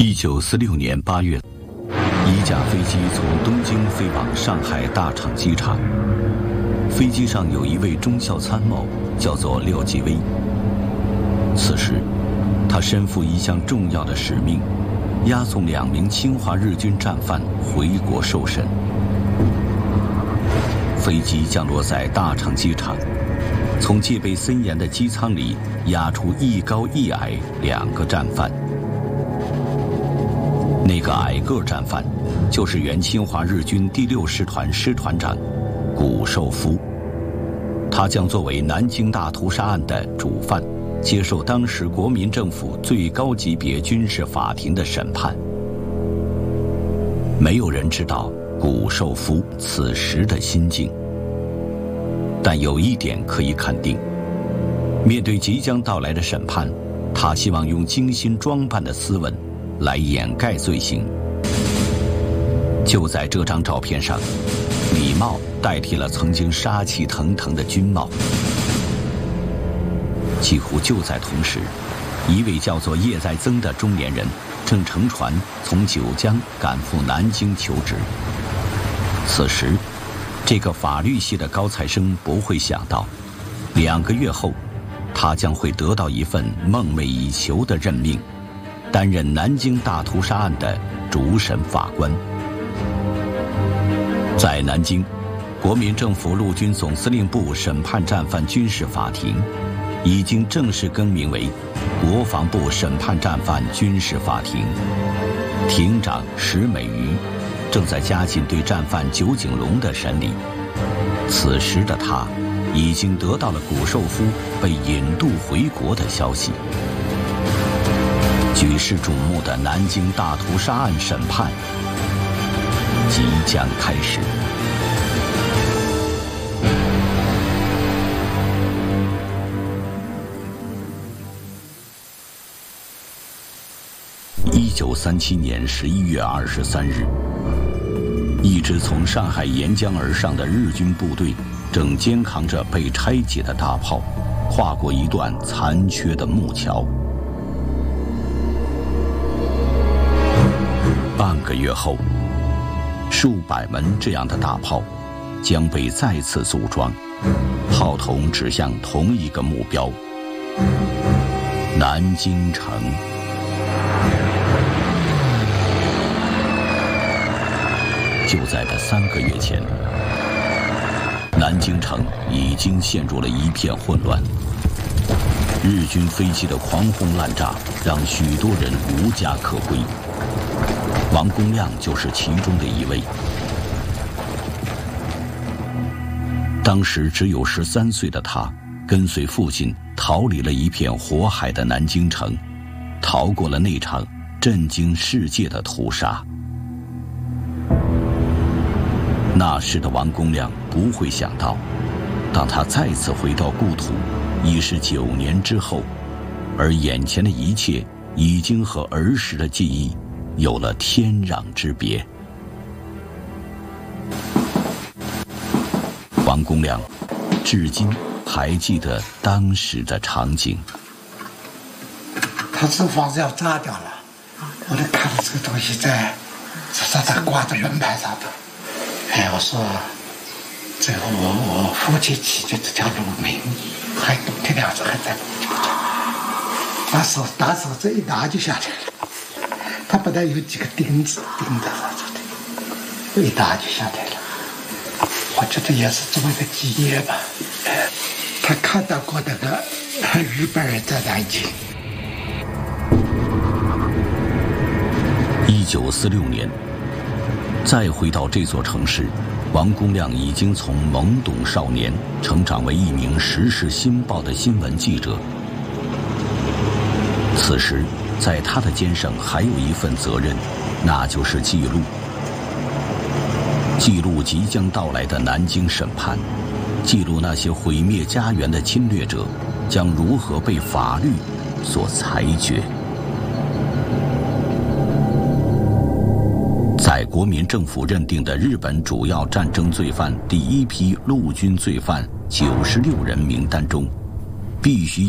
1946年8月，一架飞机从东京飞往上海大厂机场。飞机上有一位中校参谋，叫做廖继威。此时，他身负一项重要的使命，押送2名侵华日军战犯回国受审。飞机降落在大厂机场，从戒备森严的机舱里押出一高一矮2个战犯。那个矮个战犯，就是原侵华日军第6师团师团长谷寿夫。他将作为南京大屠杀案的主犯，接受当时国民政府最高级别军事法庭的审判。没有人知道谷寿夫此时的心境，但有一点可以肯定：面对即将到来的审判，他希望用精心装扮的斯文来掩盖罪行。就在这张照片上，礼帽代替了曾经杀气腾腾的军帽。几乎就在同时，一位叫做叶再增的中年人正乘船从九江赶赴南京求职。此时，这个法律系的高材生不会想到，2个月后，他将会得到一份梦寐以求的任命，担任南京大屠杀案的主审法官。在南京，国民政府陆军总司令部审判战犯军事法庭已经正式更名为国防部审判战犯军事法庭。庭长石美瑜正在加紧对战犯酒井隆的审理。此时的他已经得到了谷寿夫被引渡回国的消息。举世瞩目的南京大屠杀案审判即将开始。1937年11月23日，一支从上海沿江而上的日军部队正肩扛着被拆解的大炮，跨过一段残缺的木桥。半个月后，数百门这样的大炮将被再次组装，炮筒指向同一个目标——南京城。就在这3个月前，南京城已经陷入了一片混乱。日军飞机的狂轰滥炸让许多人无家可归，王公亮就是其中的一位。当时只有13岁的他，跟随父亲逃离了一片火海的南京城，逃过了那场震惊世界的屠杀。那时的王公亮不会想到，当他再次回到故土，已是9年之后，而眼前的一切已经和儿时的记忆有了天壤之别。王公亮至今还记得当时的场景。 他这房子要炸掉了，我就看到这个东西在挂在轮盘上头。我说这个我父亲骑的这条路名，还冬天的样子还在拿手这一拿就下来了。他本来有几个钉子钉在上头的，一拿就下来了。我觉得也是这么一个基业吧。他看到过那个日本人在南京。 1946年，再回到这座城市，王公亮已经从懵懂少年成长为一名时事新报的新闻记者。此时，在他的肩上还有一份责任，那就是记录即将到来的南京审判，记录那些毁灭家园的侵略者将如何被法律所裁决。在国民政府认定的日本主要战争罪犯第1批陆军罪犯96人名单中，必须